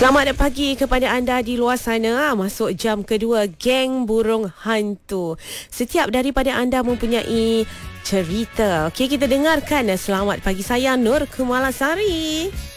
Selamat pagi kepada anda di luar sana. Masuk jam kedua Geng Burung Hantu. Setiap daripada anda mempunyai cerita. Okey, kita dengarkan. Selamat pagi, saya Nur Kumalasari.